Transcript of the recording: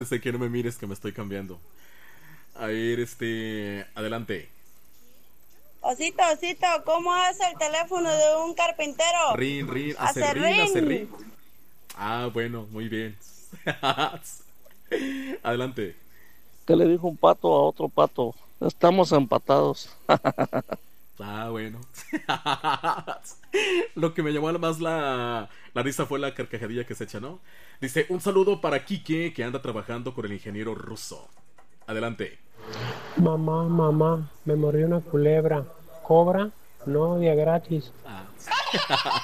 Sé que no me mires, que me estoy cambiando. A ver, adelante. Osito, Osito, ¿cómo hace el teléfono de un carpintero? Rin, rin, Hace ring. acerrín. Ah, bueno, muy bien. Adelante. ¿Qué le dijo un pato a otro pato? Estamos empatados. Ah, bueno. Lo que me llamó más la risa fue la carcajadilla que se echa, ¿no? Dice, un saludo para Kike, que anda trabajando con el ingeniero ruso. Adelante. Mamá, mamá, me mordió una culebra. ¿Cobra? No, día gratis. Ah.